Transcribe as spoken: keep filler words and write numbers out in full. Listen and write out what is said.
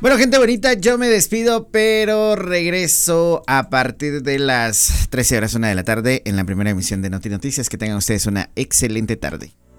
Bueno, gente bonita, yo me despido, pero regreso a partir de las trece horas, una de la tarde, en la primera emisión de Noti Noticias. Que tengan ustedes una excelente tarde.